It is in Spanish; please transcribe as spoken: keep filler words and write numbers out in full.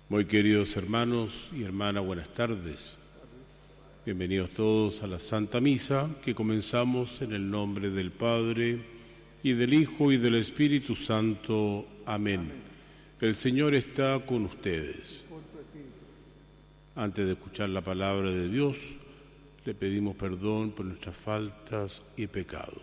Muy queridos hermanos y hermanas, buenas tardes. Bienvenidos todos a la Santa Misa, que comenzamos en el nombre del Padre, y del Hijo, y del Espíritu Santo. Amén. El Señor está con ustedes. Antes de escuchar la palabra de Dios, le pedimos perdón por nuestras faltas y pecados.